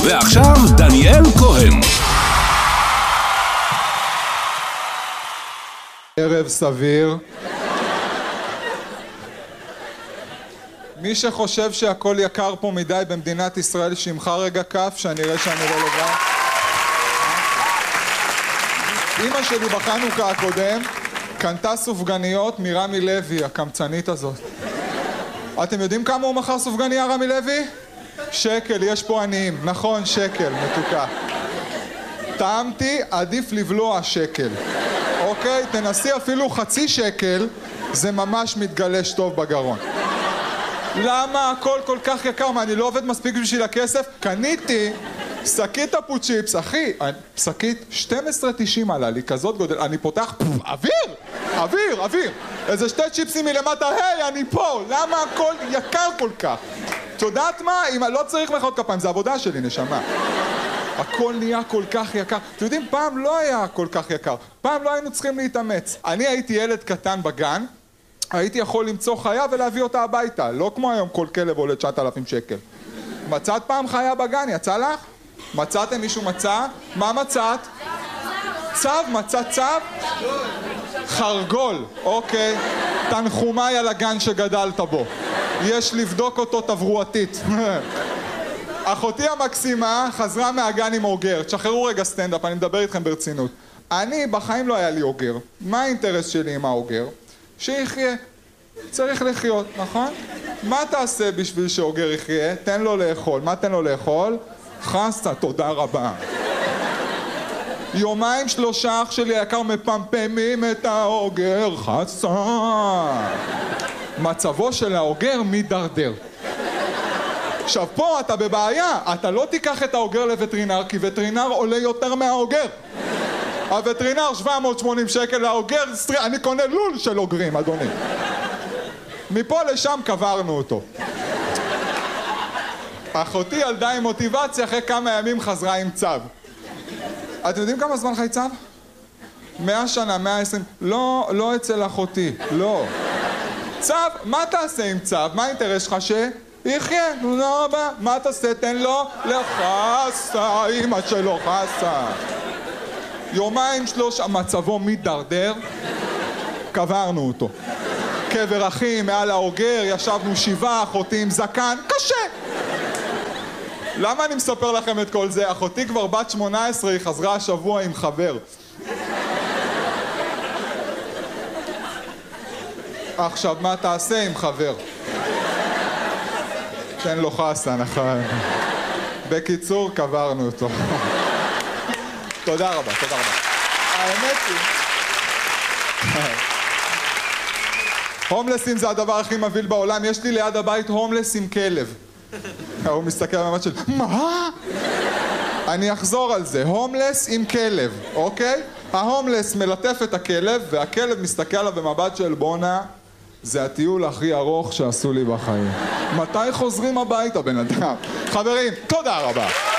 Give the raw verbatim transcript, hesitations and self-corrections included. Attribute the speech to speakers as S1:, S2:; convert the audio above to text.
S1: ועכשיו דניאל כהן.
S2: ערב סביר. מי שחושב שהכל יקר פה מדי במדינת ישראל, שימחה רגע כף, שאני אראה שאני לא לבד. אמא שלי בחנוכה הקודם קנתה סופגניות מרמי לוי, הקמצנית הזאת. אתם יודעים כמה הוא מכר סופגניה, רמי לוי? שקל, יש פה עניים. נכון, שקל, מתוקה. טעמתי, עדיף לבלוע שקל. אוקיי? תנסי אפילו חצי שקל, זה ממש מתגלש טוב בגרון. למה הכל כל כך יקר? מה, אני לא עובד מספיק בשביל הכסף? קניתי שקית טפו צ'יפס, אחי, שקית שתים עשרה תשעים עלה לי, כזאת גודל, אני פותח, אוויר! אוויר, אוויר! איזה שתי צ'יפסים מלמטה, היי, אני פה! למה הכל יקר כל כך? את יודעת מה? אם לא צריך מחיאות כפיים, זה עבודה שלי, נשמה. הכל נהיה כל כך יקר. אתם יודעים, פעם לא היה כל כך יקר. פעם לא היינו צריכים להתאמץ. אני הייתי ילד קטן בגן, הייתי יכול למצוא חיה ולהביא אותה הביתה. לא כמו היום כל כלב עולה תשעת אלפים שקל. מצאת פעם חיה בגן? יצא לך? מצאתם? מישהו מצא? מה מצאת? צב? מצאת צב? חרגול. אוקיי. תנחומיי על הגן שגדלת בו. יש לבדוק אותו תברואתית. אחותי המקסימה חזרה מהגן עם אוגר. תשחררו רגע סטנדאפ, אני מדבר איתכם ברצינות. אני, בחיים לא היה לי אוגר. מה האינטרס שלי עם האוגר? שיחיה. צריך לחיות, נכון? מה תעשה בשביל שאוגר יחיה? תן לו לאכול. מה תן לו לאכול? חסה, תודה רבה. יומיים שלושה אח שלי היקר מפמפמים את האוגר. חסה. מצבו של האוגר מדרדר. עכשיו פה אתה בבעיה, אתה לא תיקח את האוגר לווטרינר, כי וטרינר עולה יותר מהאוגר. הווטרינר שבע מאות ושמונים שקל, האוגר, אני קונה לול של אוגרים, אדוני. מפה לשם קברנו אותו. אחותי ילדה עם מוטיבציה, אחרי כמה ימים חזרה עם צו. אתם יודעים כמה זמן חי צו? מאה שנה, מאה ועשרים. לא, לא אצל אחותי, לא. צו, מה תעשה עם צו? מה האינטרס שלך ש... יחיה, נו לא רבה, מה תעשה? תן לו לחסה, אמא שלו חסה. יומיים שלוש, מצבו מדרדר, קברנו אותו. קבר אחים, מעל האוגר, ישבנו שבעה, אחותי עם זקן, קשה. למה אני מספר לכם את כל זה? אחותי כבר בת שמונה עשרה, היא חזרה השבוע עם חבר. עכשיו, מה תעשה עם חבר? תן לו חסה, נכון. בקיצור, קברנו אותו. תודה רבה, תודה רבה. האמת היא... הומלסים זה הדבר הכי מבהיל בעולם. יש לי ליד הבית הומלס עם כלב. הוא מסתכל במבט של... מה? אני אחזור על זה. הומלס עם כלב, אוקיי? ההומלס מלטף את הכלב, והכלב מסתכל עליו במבט של בונה. זה הטיול הכי ארוך שעשו לי בחיים. מתי חוזרים הביתה, בן אדם? חברים, תודה רבה.